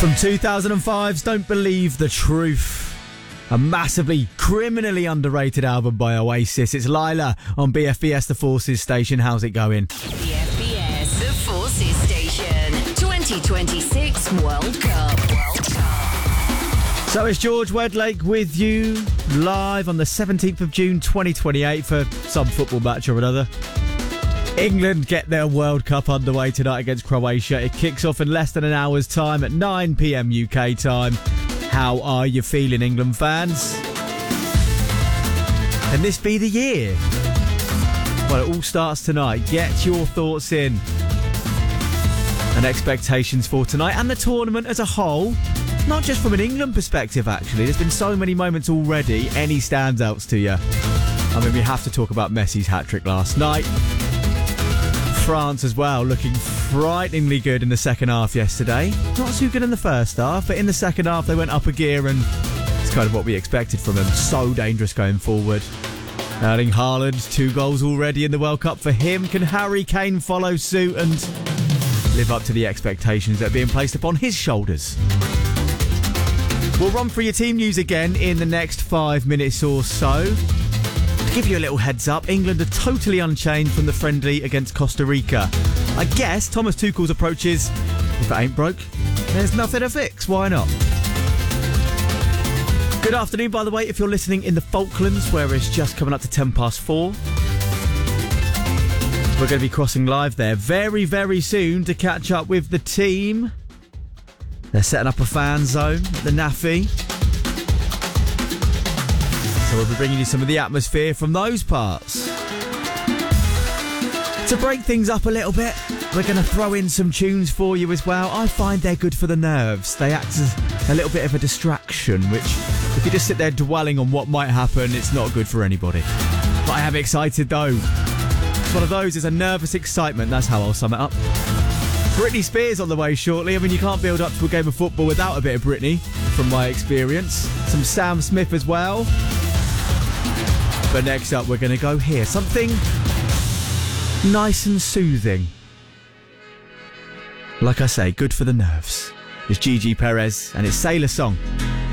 From 2005's Don't Believe the Truth. A massively, criminally underrated album by Oasis. It's Lila on BFBS, the Forces station. How's it going? BFBS, the Forces station. 2026 World Cup. So it's George Wedlake with you live on the 17th of June 2028 for some football match or another. England get their World Cup underway tonight against Croatia. It kicks off in less than an hour's time at 9 p.m. UK time. How are you feeling, England fans? Can this be the year? Well, it all starts tonight. Get your thoughts in. And expectations for tonight and the tournament as a whole. Not just from an England perspective, actually. There's been so many moments already. Any standouts to you? I mean, we have to talk about Messi's hat-trick last night. France as well, looking frighteningly good in the second half yesterday. Not too good in the first half, but in the second half they went up a gear, and it's kind of what we expected from them. So dangerous going forward. Erling Haaland, 2 goals already in the World Cup for him. Can Harry Kane follow suit and live up to the expectations that are being placed upon his shoulders? We'll run through your team news again in the next 5 minutes or so. To give you a little heads up, England are totally unchanged from the friendly against Costa Rica. I guess Thomas Tuchel's approach is, if it ain't broke, there's nothing to fix. Why not? Good afternoon, by the way, if you're listening in the Falklands, where it's just coming up to 4:10. We're going to be crossing live there very, very soon to catch up with the team. They're setting up a fan zone at the NAFI. So we'll be bringing you some of the atmosphere from those parts. To break things up a little bit, we're going to throw in some tunes for you as well. I find they're good for the nerves. They act as a little bit of a distraction, which, if you just sit there dwelling on what might happen, it's not good for anybody. But I am excited though. It's one of those, it's a nervous excitement. That's how I'll sum it up. Britney Spears on the way shortly. I mean, you can't build up to a game of football without a bit of Britney, from my experience. Some Sam Smith as well. But next up, we're going to go here. Something nice and soothing. Like I say, good for the nerves. It's Gigi Perez and it's Sailor Song.